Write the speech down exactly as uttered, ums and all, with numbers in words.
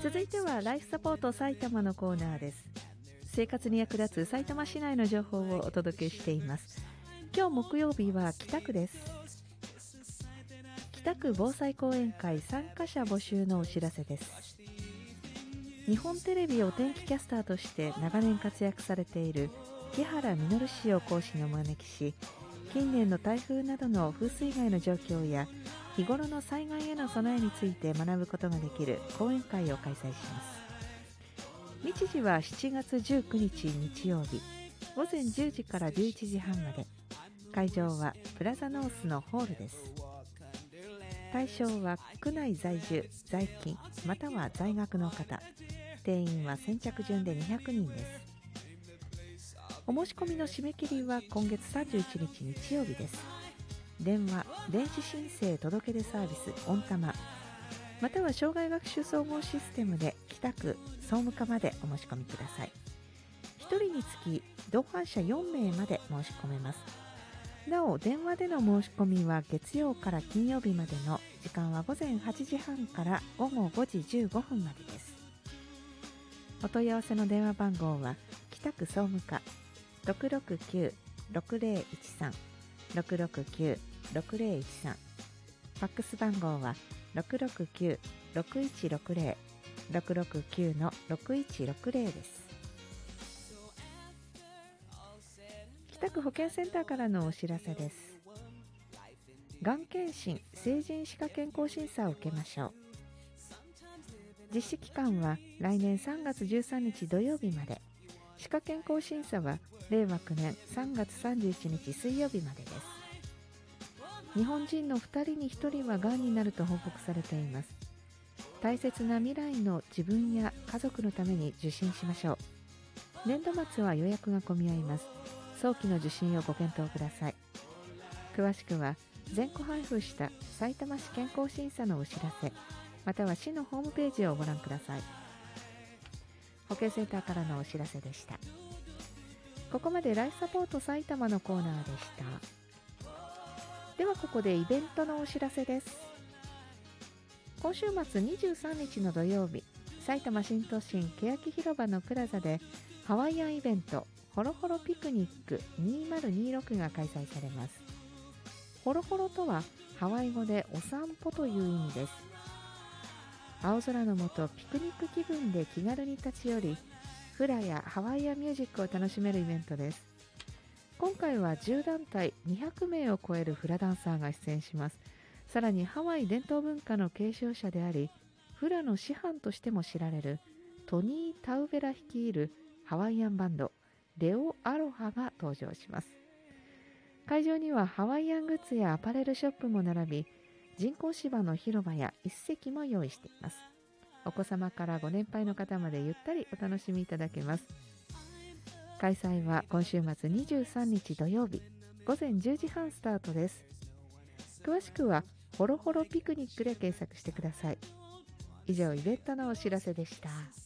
続いてはライフサポート埼玉のコーナーです。生活に役立つ埼玉市内の情報をお届けしています。今日木曜日は北区です。北区防災講演会参加者募集のお知らせです。日本テレビお天気キャスターとして長年活躍されている木原実氏を講師にお招きし、近年の台風などの風水害の状況や日頃の災害への備えについて学ぶことができる講演会を開催します。日時はしちがつじゅうくにち日曜日、午前じゅうじからじゅういちじはんまで。会場はプラザノースのホールです。対象は区内在住、在勤または在学の方。定員は先着順でにひゃくにんです。お申し込みの締め切りは今月さんじゅういちにち日曜日です。電話、電子申請届出サービスオンタマ、または障害学習総合システムで北区総務課までお申し込みください。ひとりにつき同伴者よんめいまで申し込めます。なお、電話での申し込みは月曜から金曜日までの時間はごぜんはちじはんからごごごじじゅうごふんまでです。お問い合わせの電話番号は北区総務課 ろくろくきゅう ろくぜろいちさん ろくろくきゅう ろくぜろいちさん、ファックス番号はろくろくきゅう ろくいちろくぜろ ろくろくきゅう ろくいちろくぜろです。北区保健センターからのお知らせです。がん検診、成人歯科健康審査を受けましょう。実施期間は来年さんがつじゅうさんにち土曜日まで。歯科健康審査はれいわきゅうねんさんがつさんじゅういちにち水曜日までです。日本人のふたりにひとりはがんになると報告されています。大切な未来の自分や家族のために受診しましょう。年度末は予約が混み合います。早期の受診をご検討ください。詳しくは全個配布したさいたま市健康審査のお知らせ、または市のホームページをご覧ください。保健センターからのお知らせでした。ここまでライフサポート埼玉のコーナーでした。ではここでイベントのお知らせです。今週末にじゅうさんにちの土曜日、埼玉新都心欅広場のプラザでハワイアンイベントホロホロピクニックにせんにじゅうろくが開催されます。ホロホロとはハワイ語でお散歩という意味です。青空の下、ピクニック気分で気軽に立ち寄り、フラやハワイアンミュージックを楽しめるイベントです。今回はじゅうだんたいにひゃくめいを超えるフラダンサーが出演します。さらにハワイ伝統文化の継承者であり、フラの師範としても知られるトニー・タウベラ率いるハワイアンバンドレオ・アロハが登場します。会場にはハワイアングッズやアパレルショップも並び、人工芝の広場や一席も用意しています。お子様からご年配の方までゆったりお楽しみいただけます。開催は今週末にじゅうさんにち土曜日、ごぜんじゅうじはんスタートです。詳しくはホロホロピクニックで検索してください。以上、イベントのお知らせでした。